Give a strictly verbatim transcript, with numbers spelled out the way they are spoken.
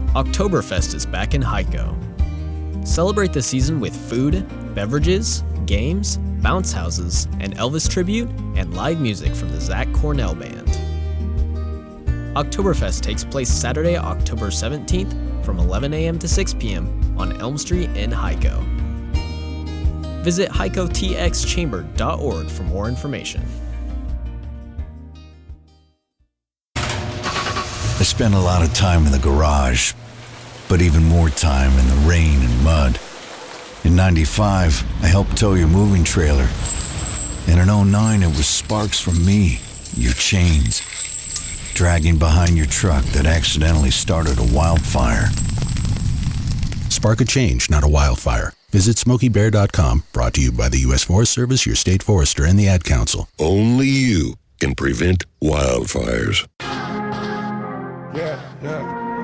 Oktoberfest is back in Hico. Celebrate the season with food, beverages, games, bounce houses, an Elvis tribute, and live music from the Zach Cornell Band. Oktoberfest takes place Saturday, October seventeenth from eleven a.m. to six p.m. on Elm Street in Hico. Visit hico t x chamber dot org for more information. I spent a lot of time in the garage, but even more time in the rain and mud. In ninety-five, I helped tow your moving trailer. And in oh nine, it was sparks from me, your chains, dragging behind your truck that accidentally started a wildfire. Spark a change, not a wildfire. Visit Smokey Bear dot com, brought to you by the U S Forest Service, your state forester, and the Ad Council. Only you can prevent wildfires. Yeah, yeah.